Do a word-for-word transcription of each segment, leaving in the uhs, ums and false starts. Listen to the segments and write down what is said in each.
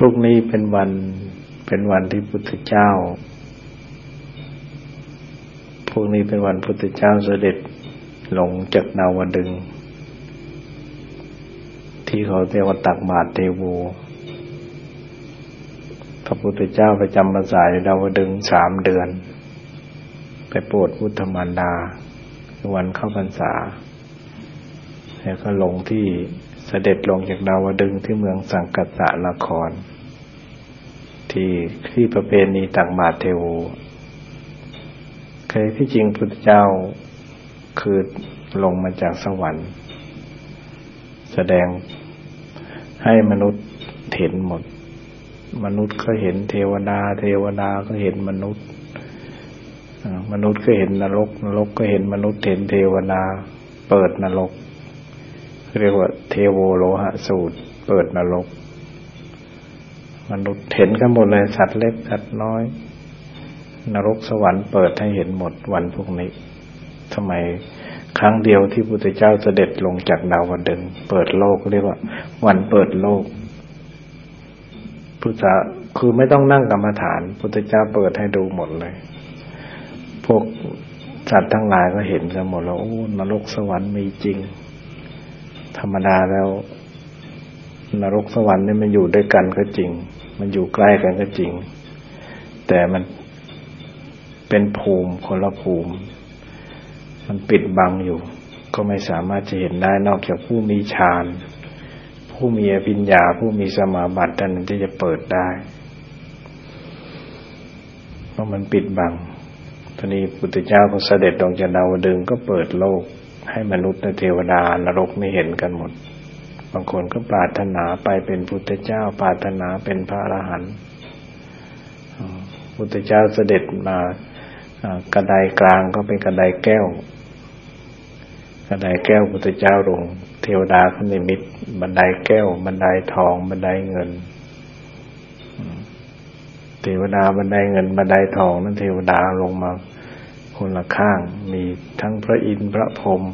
รุ่งนี้เป็นวันเป็นวันที่พุทธเจ้าพรุ่งนี้เป็นวันพุทธเจ้าเสด็จลงจากดาวดึงส์ที่เขาเรียกว่าตักบาตรเทโวพระพุทธเจ้าไปจำพรรษาอยู่ดาวดึงส์สามเดือนไปโปรดพุทธมารดาวันเข้าพรรษาแล้วก็ลงที่เสด็จลงจากดาวดึงส์ที่เมืองสังกัสสะนครที่ที่ประเพณีตักบาตรเทโวเคยที่จริงพุทธเจ้าคือลงมาจากสวรรค์แสดงให้มนุษย์เห็นหมดมนุษย์ก็เห็นเทวดาเทวดาก็เห็นมนุษย์มนุษย์ก็เห็นนรกนรกก็เห็นมนุษย์เห็นเทวดาเปิดนรกเรียกว่าเทโวโลหะสูตรเปิดนรกมนุษย์เห็นกันหมดเลยสัตว์เล็กสัตว์น้อยนรกสวรรค์เปิดให้เห็นหมดวันพวกนี้ทำไมครั้งเดียวที่พุทธเจ้าเสด็จลงจากดาวดึงส์เปิดโลกเรียกว่าวันเปิดโลกพุทธะคือไม่ต้องนั่งกรรมฐานพุทธเจ้าเปิดให้ดูหมดเลยพวกสัตว์ทั้งหลายก็เห็นกันหมดแล้วโอ้นรกสวรรค์มีจริงธรรมดาแล้วนรกสวรรค์นี่มันอยู่ด้วยกันก็จริงมันอยู่ใกล้กันก็จริงแต่มันเป็นภูมิคนละภูมิมันปิดบังอยู่ก็ไม่สามารถจะเห็นได้นอกจากผู้มีฌานผู้มีอภิญญาผู้มีสมาบัติเท่านั้นที่จะเปิดได้เพราะมันปิดบังตอนนี้พุทธเจ้าก็เสด็จลงจากดาวดึงส์ก็เปิดโลกให้มนุษย์และเทวดานรกไม่เห็นกันหมดบางคนก็ปรารถนาไปเป็นพุทธเจ้าปรารถนาเป็นพระอรหันต์พุทธเจ้าเสด็จมากระไดกลางก็เป็นกระไดแก้วกระไดแก้วพุทธเจ้าลงเทวดาเขานิมิตบันไดแก้วบันไดทองบันไดเงินเทวดาบันไดเงินบันไดทองนั้นเทวดาลงมาคนละข้างมีทั้งพระอินทร์พระพรหม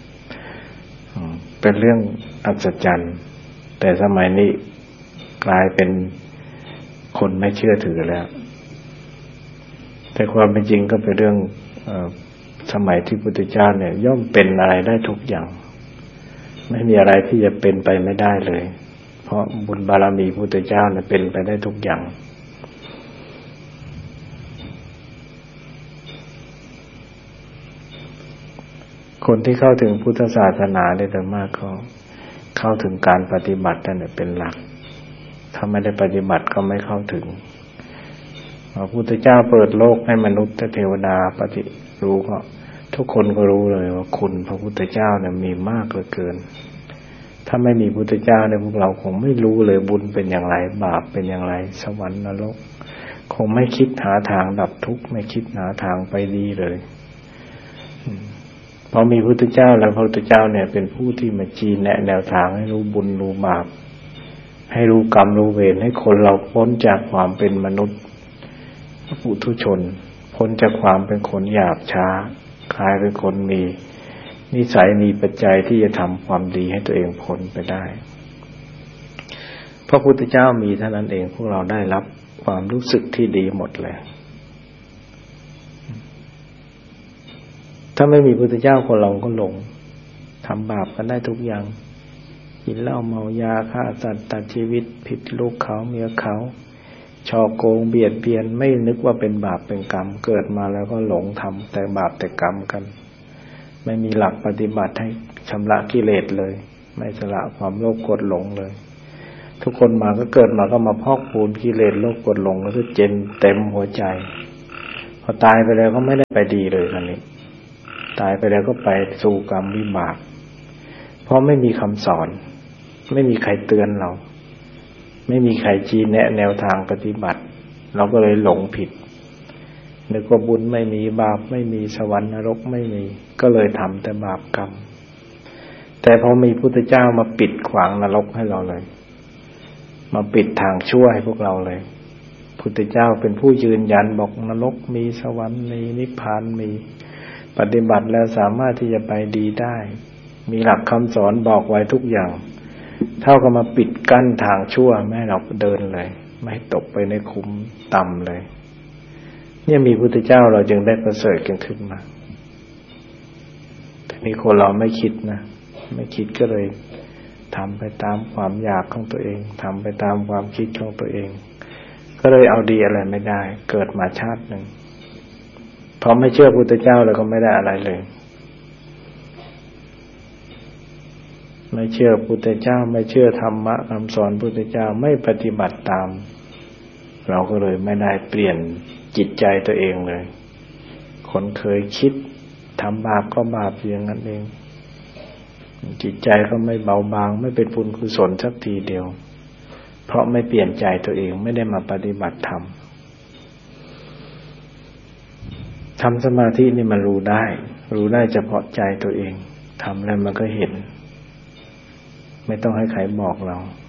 เป็นเรื่องอัศจรรย์แต่สมัยนี้กลายเป็นคนไม่เชื่อถือแล้วแต่ความเป็นจริงก็เป็นเรื่องเอ่อสมัยที่พุทธเจ้าเนี่ยย่อมเป็นอะไรได้ทุกอย่างไม่มีอะไรที่จะเป็นไปไม่ได้เลยเพราะบุญบารมีพุทธเจ้าเนี่ยเป็นไปได้ทุกอย่างคนที่เข้าถึงพุทธศาสนาได้แต่มากก็เข้าถึงการปฏิบัตินั่นเป็นหลักถ้าไม่ได้ปฏิบัติก็ไม่เข้าถึงพระพุทธเจ้าเปิดโลกให้มนุษย์และเทวดาปฏิรู้ก็ทุกคนก็รู้เลยว่าคุณพระพุทธเจ้าเนี่ยมีมากเหลือเกินถ้าไม่มีพุทธเจ้าเนี่ยพวกเราคงไม่รู้เลยบุญเป็นอย่างไรบาปเป็นอย่างไรสวรรค์นรกคงไม่คิดหาทางดับทุกข์ไม่คิดหาทางไปดีเลยพอมีพุทธเจ้าแล้วพระพุทธเจ้าเนี่ยเป็นผู้ที่มาชี้แนะแนวทางให้รู้บุญรู้บาปให้รู้กรรมรู้เวรให้คนเราพ้นจากความเป็นมนุษย์ปุถุชนพ้นจากความเป็นคนหยาบช้ากลายเป็นคนมีนิสัยมีปัจจัยที่จะทำความดีให้ตัวเองพ้นไปได้พระพุทธเจ้ามีเท่านั้นเองพวกเราได้รับความรู้สึกที่ดีหมดเลยถ้าไม่มีพุทธเจ้าคนเราก็หลงทำบาปกันได้ทุกอย่างกินเหล้าเมายาฆ่าสัตว์ตัดชีวิตผิดลูกเขาเมียเขาฉ้อโกงเบียดเบียนไม่นึกว่าเป็นบาปเป็นกรรมเกิดมาแล้วก็หลงทำแต่บาปแต่กรรมกันไม่มีหลักปฏิบัติให้ชำระกิเลสเลยไม่สละความโลภโกรธหลงเลยทุกคนมาก็เกิดมาก็มาพอกพูนกิเลสโลภโกรธหลงแล้วก็เจนเต็มหัวใจพอตายไปแล้วก็ไม่ได้ไปดีเลยครั้นี้ตายไปแล้วก็ไปสู่กรรมวิบากเพราะไม่มีคำสอนไม่มีใครเตือนเราไม่มีใครชี้แนะแนวทางปฏิบัติเราก็เลยหลงผิดนึกว่าบุญไม่มีบาปไม่มีสวรรค์นรกไม่มีก็เลยทำแต่บาปกรรมแต่พอมีพุทธเจ้ามาปิดขวางนรกให้เราเลยมาปิดทางชั่วให้พวกเราเลยพุทธเจ้าเป็นผู้ยืนยันบอกนรกมีสวรรค์มีนิพพานมีปฏิบัติแล้วสามารถที่จะไปดีได้มีหลักคำสอนบอกไว้ทุกอย่างเท่ากับมาปิดกั้นทางชั่วไม่ให้เราเดินเลยไม่ให้ตกไปในขุมต่ำเลยเนี่ยมีพุทธเจ้าเราจึงได้ประเสริฐกันขึ้นมาแต่นี่คนเราไม่คิดนะไม่คิดก็เลยทำไปตามความอยากของตัวเองทำไปตามความคิดของตัวเองก็เลยเอาดีอะไรไม่ได้เกิดมาชาติหนึ่งพอไม่เชื่อพุทธเจ้าแล้วก็ไม่ได้อะไรเลยไม่เชื่อพุทธเจ้าไม่เชื่อธรรมะคำสอนพุทธเจ้าไม่ปฏิบัติตามเราก็เลยไม่ได้เปลี่ยนจิตใจตัวเองเลยคนเคยคิดทำบาปก็บาปอย่างนั้นเองจิตใจก็ไม่เบาบางไม่เป็นบุญกุศลสักทีเดียวเพราะไม่เปลี่ยนใจตัวเองไม่ได้มาปฏิบัติธรรมทำสมาธินี่มันรู้ได้รู้ได้เฉพาะใจตัวเองทำแล้วมันก็เห็นไม่ต้องให้ใครบอกเรา